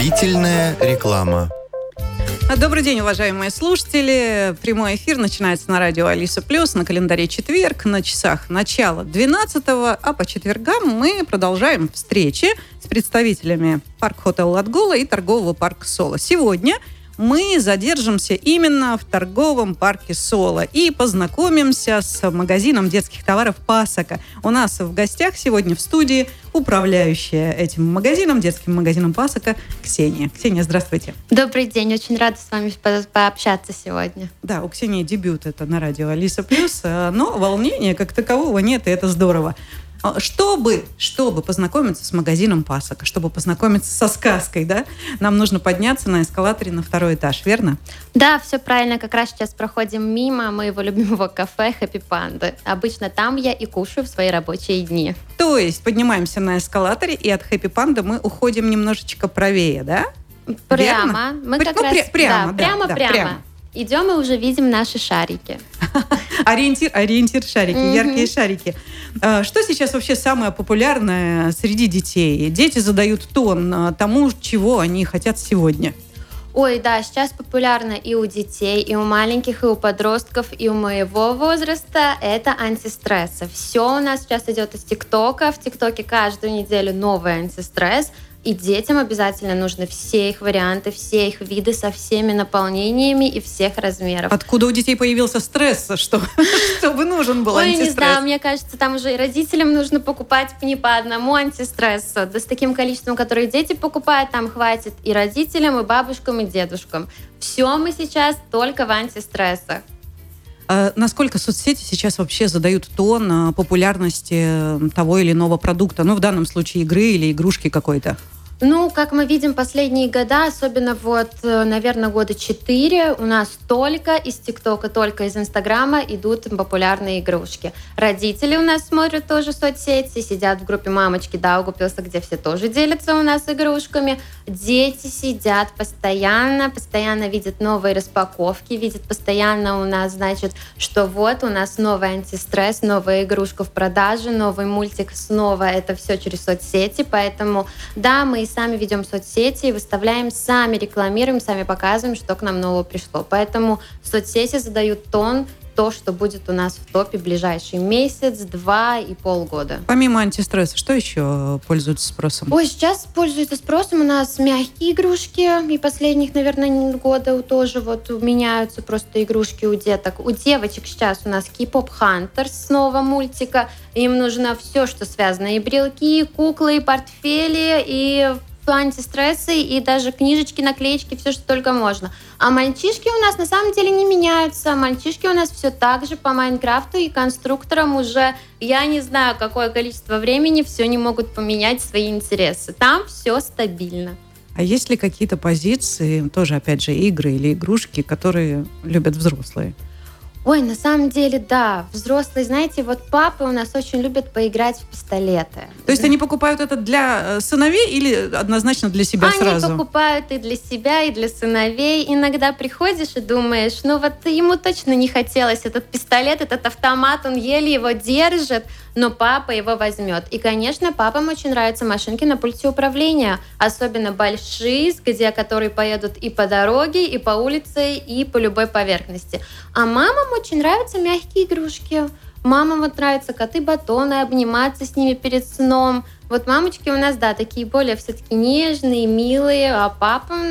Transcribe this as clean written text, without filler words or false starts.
Длительная реклама. Добрый день, уважаемые слушатели. Прямой эфир начинается на радио Алиса Плюс. На календаре четверг, на часах начало 12-го, а по четвергам мы продолжаем встречи с представителями парк-хотел Ладгола и торгового парка Соло. Сегодня мы задержимся именно в торговом парке Соло и познакомимся с магазином детских товаров «Пасока». У нас в гостях сегодня в студии управляющая этим магазином, детским магазином «Пасока» Ксения. Ксения, здравствуйте. Добрый день, очень рада с вами пообщаться сегодня. Да, у Ксении дебют это на радио Алиса Плюс, но волнения как такового нет, и это здорово. Чтобы познакомиться с магазином «Пасока», чтобы познакомиться со сказкой, да, нам нужно подняться на эскалаторе на 2-й этаж, верно? Да, все правильно. Как раз сейчас проходим мимо моего любимого кафе «Хэппи Панда». Обычно там я и кушаю в свои рабочие дни. То есть поднимаемся на эскалаторе, и от «Хэппи Панда» мы уходим немножечко правее, да? Прямо. Мы как раз прямо. Идем и уже видим наши шарики. Ориентир шарики, яркие шарики. Что сейчас вообще самое популярное среди детей? Дети задают тон тому, чего они хотят сегодня. Ой, да, сейчас популярно и у детей, и у маленьких, и у подростков, и у моего возраста. Это антистрессы. Все у нас сейчас идет из ТикТока. В ТикТоке каждую неделю новый антистресс. И детям обязательно нужны все их варианты, все их виды со всеми наполнениями и всех размеров. Откуда у детей появился стресс, чтобы нужен был антистресс? Ой, не знаю, мне кажется, там уже и родителям нужно покупать не по одному антистрессу. Да с таким количеством, которое дети покупают, там хватит и родителям, и бабушкам, и дедушкам. Все мы сейчас только в антистрессах. Насколько соцсети сейчас вообще задают тон популярности того или иного продукта? Ну, в данном случае игры или игрушки какой-то. Ну, как мы видим последние года, особенно наверное, года 4, у нас только из ТикТока, только из Инстаграма идут популярные игрушки. Родители у нас смотрят тоже соцсети, сидят в группе «Мамочки Даугавпилса», где все тоже делятся у нас игрушками. Дети сидят постоянно видят новые распаковки, видят постоянно у нас, значит, что вот у нас новый антистресс, новая игрушка в продаже, новый мультик снова. Это все через соцсети, поэтому, да, мы сами ведем соцсети, выставляем, сами рекламируем, сами показываем, что к нам нового пришло. Поэтому соцсети задают тон, то, что будет у нас в топе в ближайший месяц, 2 и полгода. Помимо антистресса, что еще пользуется спросом? Ой, сейчас пользуется спросом у нас мягкие игрушки. И последних, наверное, года тоже меняются просто игрушки у деток. У девочек сейчас у нас K-Pop Hunters снова мультика. Им нужно все, что связано. И брелки, и куклы, и портфели, и антистрессы, и даже книжечки, наклеечки, все, что только можно. А мальчишки у нас на самом деле не меняются. Мальчишки у нас все так же по Майнкрафту и конструкторам уже, я не знаю, какое количество времени, все не могут поменять свои интересы. Там все стабильно. А есть ли какие-то позиции, тоже, опять же, игры или игрушки, которые любят взрослые? Ой, на самом деле, да. Взрослые, знаете, папы у нас очень любят поиграть в пистолеты. То есть они покупают это для сыновей или однозначно для себя сразу? Они покупают и для себя, и для сыновей. Иногда приходишь и думаешь, ему точно не хотелось этот пистолет, этот автомат, он еле его держит, но папа его возьмет. И, конечно, папам очень нравятся машинки на пульте управления, особенно большие, которые поедут и по дороге, и по улице, и по любой поверхности. А мамам очень нравятся мягкие игрушки. Мамам нравятся коты-батоны, обниматься с ними перед сном. Мамочки у нас, да, такие более все-таки нежные, милые, а папам